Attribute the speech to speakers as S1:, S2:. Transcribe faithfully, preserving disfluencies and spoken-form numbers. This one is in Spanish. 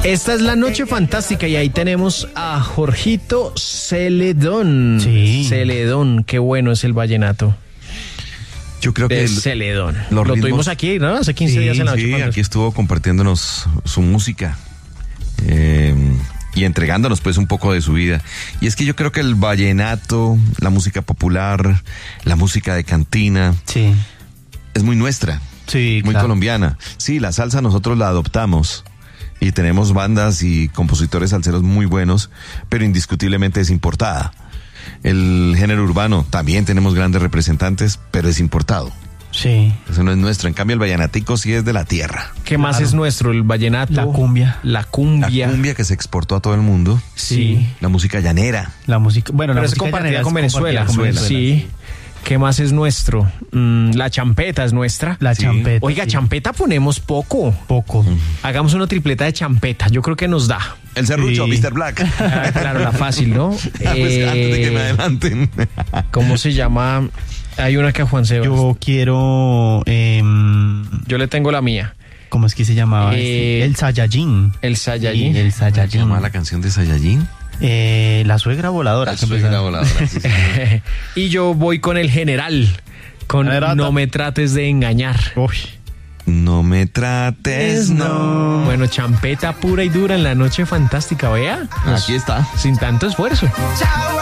S1: Esta es la noche fantástica y ahí tenemos a Jorgito Celedón.
S2: Sí.
S1: Celedón, qué bueno es el vallenato.
S3: Yo creo
S1: de
S3: que el,
S1: Celedón. Lo
S3: ritmos,
S1: tuvimos aquí, ¿no? Hace quince
S3: sí,
S1: días en la noche
S3: sí,
S1: fantástica.
S3: aquí estuvo compartiéndonos su música eh, y entregándonos pues un poco de su vida. Y es que yo creo que el vallenato, la música popular, la música de cantina,
S2: sí,
S3: es muy nuestra,
S2: sí,
S3: muy
S2: claro.
S3: colombiana. Sí, la salsa nosotros la adoptamos y tenemos bandas y compositores salseros muy buenos, pero indiscutiblemente es importada. El género urbano también tenemos grandes representantes, pero es importado.
S2: Sí.
S3: Eso no es nuestro. En cambio, el vallenatico sí es de la tierra.
S1: ¿Qué más
S2: Claro.
S1: es nuestro? El vallenato.
S2: La cumbia.
S1: La cumbia.
S3: La cumbia que se exportó a todo el mundo.
S1: Sí.
S3: La música llanera.
S2: La música, bueno,
S1: Pero
S2: la
S1: es
S2: música
S1: compartida
S2: llanera
S1: con
S2: es
S1: Venezuela.
S2: compartida con
S1: Sí. ¿Qué más es nuestro? Mm, la champeta es nuestra.
S2: La
S3: Sí.
S2: champeta.
S1: Oiga,
S2: sí.
S1: champeta ponemos poco.
S2: Poco.
S1: Hagamos una tripleta de champeta. Yo creo que nos da.
S3: El serrucho,
S2: Sí.
S3: mister Black.
S1: Ah, claro, la fácil, ¿no?
S3: Pues antes de que me
S1: Eh,
S3: adelanten.
S1: ¿Cómo se llama? Hay una que a Juan Sebas. Yo,
S2: Yo quiero, em,
S1: Yo le tengo la mía.
S2: ¿cómo es que se llamaba?
S1: Eh,
S2: este? El Saiyajin.
S1: El Saiyajin.
S2: Sí, el
S3: ¿Se llama
S2: Saiyajin.
S3: la canción de Saiyajin?
S2: Eh, la suegra voladora.
S3: La
S2: que
S3: suegra
S2: empezaba.
S3: voladora, sí, sí.
S1: Y yo voy con el general. Con
S2: A ver, ata.
S1: No me trates de engañar.
S2: Uy.
S3: No me trates, no.
S1: Bueno, champeta pura y dura en la noche fantástica, vea.
S3: Aquí está.
S1: Sin tanto esfuerzo.
S4: Chao.